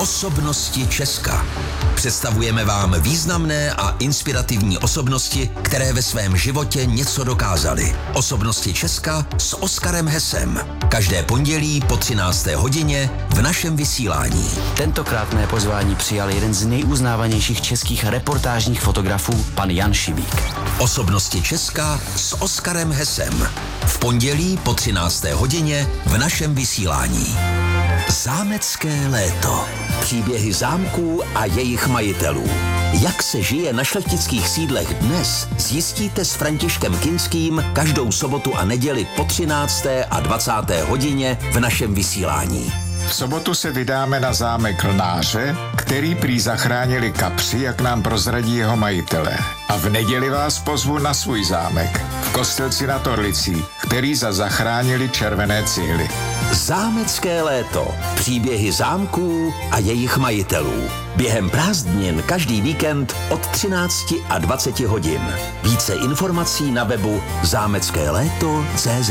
Osobnosti Česka. Představujeme vám významné a inspirativní osobnosti, které ve svém životě něco dokázaly. Osobnosti Česka s Oskarem Hesem. Každé pondělí po 13. hodině v našem vysílání. Tentokrát mé pozvání přijal jeden z nejuznávanějších českých reportážních fotografů, pan Jan Šibík. Osobnosti Česka s Oskarem Hesem. V pondělí po 13. hodině v našem vysílání. Zámecké léto. Příběhy zámků a jejich majitelů. Jak se žije na šlechtických sídlech dnes, zjistíte s Františkem Kinským každou sobotu a neděli po 13. a 20. hodině v našem vysílání. V sobotu se vydáme na zámek Lnáře, který prý zachránili kapři, jak nám prozradí jeho majitelé. A v neděli vás pozvu na svůj zámek v Kostelci nad Orlicí, který zachránili červené cihly. Zámecké léto. Příběhy zámků a jejich majitelů. Během prázdnin každý víkend od 13 a 20 hodin. Více informací na webu zámeckéléto.cz.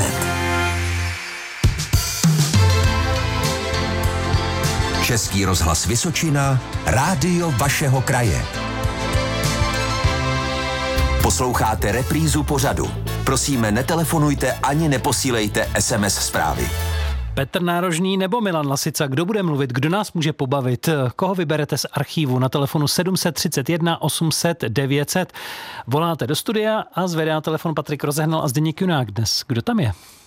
Český rozhlas Vysočina, rádio vašeho kraje. Posloucháte reprízu pořadu. Prosíme, netelefonujte ani neposílejte SMS zprávy. Petr Nárožný nebo Milan Lasica, kdo bude mluvit, kdo nás může pobavit, koho vyberete z archívu na telefonu 731 800 900. Voláte do studia a zvedá telefon Patrik Rozehnal a Zdeněk Junák dnes. Kdo tam je?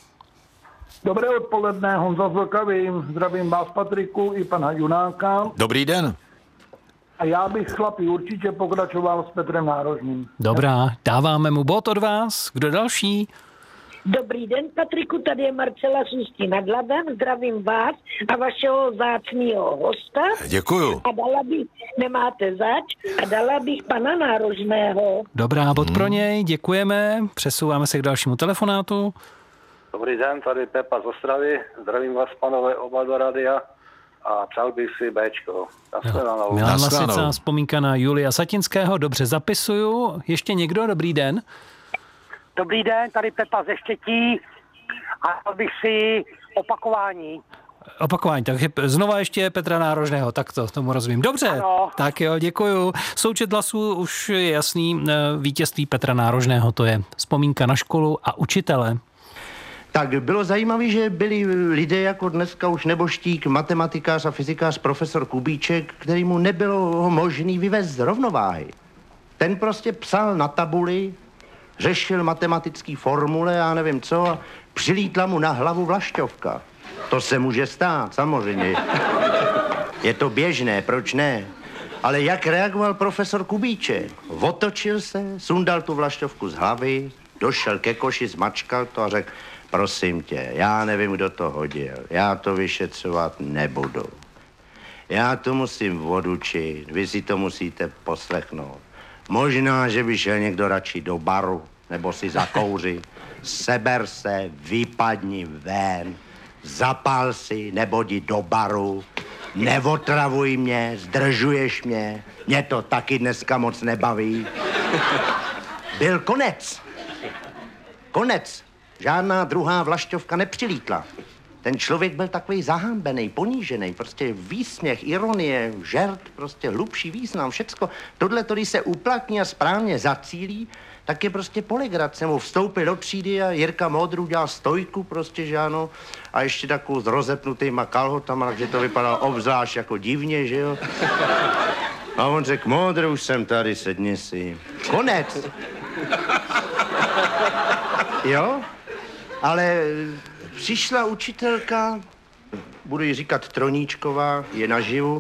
Dobré odpoledne, Honza Zlokavý. Zdravím vás, Patriku, i pana Junáka. Dobrý den. A já bych, chlapi, určitě pokračoval s Petrem Nárožným. Dobrá, dáváme mu bod od vás. Kdo další? Dobrý den, Patriku, tady je Marcela z Ústí nad Labem. Zdravím vás a vašeho vzácného hosta. Děkuju. A dala bych, nemáte zač, a dala bych pana Nárožného. Dobrá, bod pro něj, děkujeme. Přesouváme se k dalšímu telefonátu. Dobrý den, tady Pepa z Ostravy. Zdravím vás, panové, oba do radia a přál bych si Bčko. Milan Lasica, vzpomínka na Julia Satinského, dobře zapisuju. Ještě někdo? Dobrý den. Dobrý den, tady Pepa ze Štětí a dal bych si opakování, takže znova ještě Petra Nárožného, tak to tomu rozumím. Dobře, ano. Tak jo, děkuju. Součet hlasů už je jasný, vítězství Petra Nárožného, to je vzpomínka na školu a učitele. Tak bylo zajímavé, že byli lidé jako dneska už neboštík, matematikář a fyzikář profesor Kubíček, který mu nebylo možný vyvést z rovnováhy. Ten prostě psal na tabuli, řešil matematické formule, já nevím co, a přilítla mu na hlavu vlašťovka. To se může stát, samozřejmě. Je to běžné, proč ne? Ale jak reagoval profesor Kubíček? Otočil se, sundal tu vlašťovku z hlavy, došel ke koši, zmačkal to a řekl: prosím tě, já nevím, kdo to hodil, já to vyšetřovat nebudu. Já to musím odučit, vy si to musíte poslechnout. Možná, že by šel někdo radši do baru, nebo si zakouřit. Seber se, vypadni ven, zapal si, nebo jdi do baru, neotravuj mě, zdržuješ mě, mě to taky dneska moc nebaví. Byl konec. Konec. Žádná druhá vlašťovka nepřilítla. Ten člověk byl takový zahambený, ponížený, prostě výsměch, ironie, žert, prostě hlubší význam, všecko. Tohle, když se uplatní a správně zacílí, tak je prostě poligrace. Mu vstoupil do třídy a Jirka Modrů udělal stojku, prostě, že ano, a ještě takovou s rozepnutýma kalhotama, takže to vypadalo obzvlášť jako divně, že jo. A on řekl: Modrů, už jsem tady, sedni si. Konec. Jo? Ale přišla učitelka, budu jí říkat Troníčková, je naživu.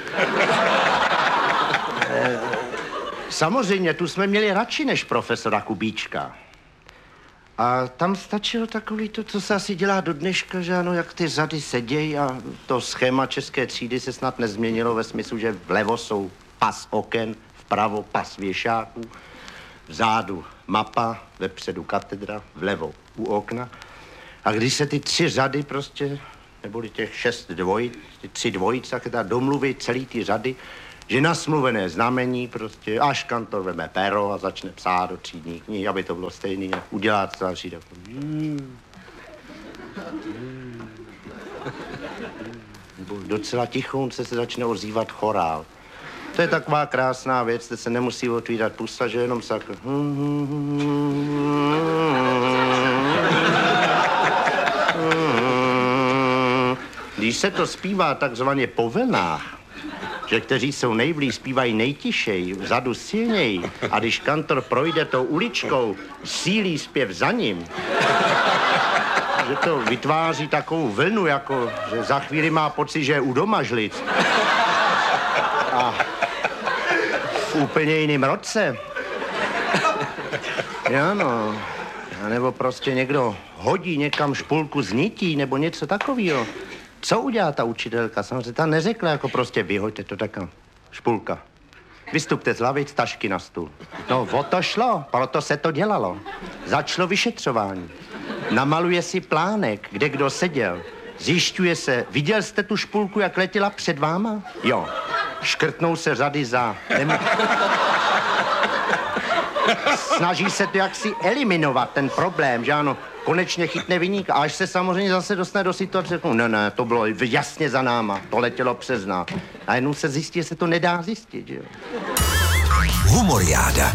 Samozřejmě, tu jsme měli radši než profesora Kubíčka. A tam stačilo takový to, co se asi dělá do dneška, že ano, jak ty řady sedějí a to schéma české třídy se snad nezměnilo ve smyslu, že vlevo jsou pas oken, vpravo pas věšáků, vzadu mapa, vepředu katedra, vlevo u okna. A když se ty 3 řady prostě, neboli těch 6 dvojic, ty 3 dvojice, tak teda domluví celý ty řady, že na smluvené znamení prostě, až kantor veme pero a začne psát do třídní knihy, aby to bylo stejný, udělá to další takový. nebo docela tichonce se začne ozývat chorál. To je taková krásná věc, teď se nemusí otvírat pusta, že jenom sak. Když se to zpívá takzvaně po vlnách, že kteří jsou nejblíž, zpívají nejtišej, vzadu silněji, a když kantor projde tou uličkou, sílí zpěv za ním, že to vytváří takovou vlnu, jako že za chvíli má pocit, že je u domažlic. A v úplně jiném roce. Ano. A nebo prostě někdo hodí někam špulku z nití, nebo něco takového. Co udělá ta učitelka? Samozřejmě ta neřekla jako prostě vyhoďte to taká špulka. Vystupte z lavic, tašky na stůl. No, o to šlo, proto se to dělalo. Začalo vyšetřování. Namaluje si plánek, kde kdo seděl. Zjišťuje se, viděl jste tu špulku, jak letěla před váma? Jo. Škrtnou se řady za... Snaží se to jaksi eliminovat, ten problém, že ano, konečně chytne viníka, a až se samozřejmě zase dostane do situace, ne, to bylo jasně za náma, to letělo přes nás. A jenom se zjistí, že se to nedá zjistit, že jo. Humoriáda.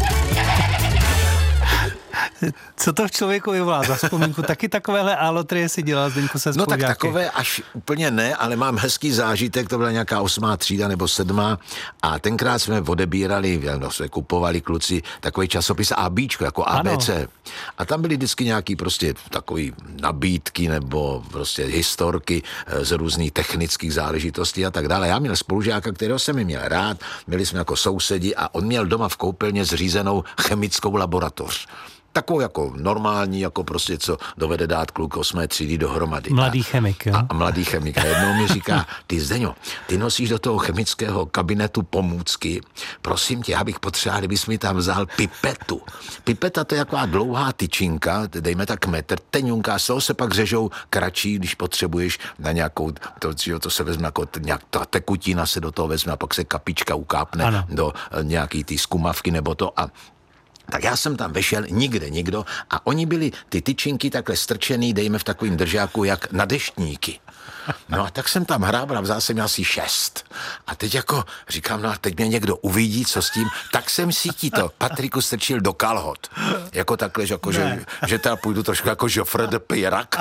Co to v člověku vyvolá za vzpomínku? Taky takovéhle alotrie si dělal, Zdeňku, se No spolužáky? tak takové až úplně ne, ale mám hezký zážitek, to byla nějaká 8. třída nebo 7. a tenkrát jsme odebírali, jsme kupovali kluci takový časopis ABčko, jako ABC. Ano. A tam byly vždycky nějaký prostě takový nabídky nebo prostě historky z různých technických záležitostí a tak dále. Já měl spolužáka, kterého jsem měl rád, byli jsme jako sousedi a on měl doma v koupelně zřízenou chemickou laboratoř. Takovou jako normální, jako prostě, co dovede dát kluk 8. třídy dohromady. Mladý chemik, jo? A mladý chemik. A jednou mi říká, ty Zdeňo, ty nosíš do toho chemického kabinetu pomůcky. Prosím tě, já bych potřeboval, kdybys mi tam vzal pipetu. Pipeta to je taková dlouhá tyčinka, dejme tak metr, teňunká, z toho se pak řežou kratší, když potřebuješ na nějakou, to se vezme jako ta tekutina se do toho vezme a pak se kapička ukápne ano. do nějaký ty skumavky nebo to a tak já jsem tam vešel, nikdo, a oni byli ty tyčinky takhle strčený, dejme v takovým držáku, jak na deštníky. No a tak jsem tam hrábal, vzal jsem asi 6. A teď jako říkám, no a teď mě někdo uvidí, co s tím, tak jsem si ti to, Patriku, strčil do kalhot. Jako takhle, že teda půjdu trošku jako Joffre de Peyrac.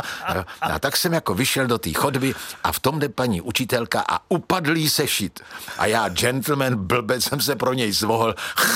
A tak jsem jako vyšel do té chodby a v tom jde paní učitelka a upadlý sešit. A já, gentleman, blbec, jsem se pro něj zvohl.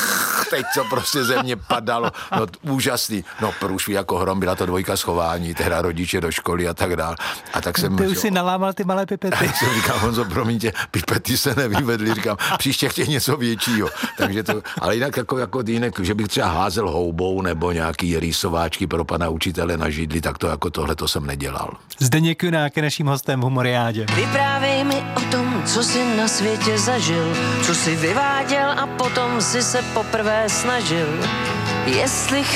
Teď co prostě ze mě padalo, no úžasný. No průšví jako hrom, byla to 2 schování, teda rodiče do školy a tak dál. A tak jsem... Ty už si nalámal ty malé pipety. Já jsem říkal, Honzo, promiňte, pipety se nevyvedly, říkám, příště chtěj něco většího. Takže to, ale jinak jako jinak, že bych třeba házel houbou nebo nějaký rýsováčky pro pana učitele na židli, tak to jako tohle to jsem nedělal. Zdeněk Junák je naším hostem v Humoriádě. Vyprávěj mi o tom, co jsi na světě zažil, co jsi vyváděl a potom si se poprvé snažil. Jestli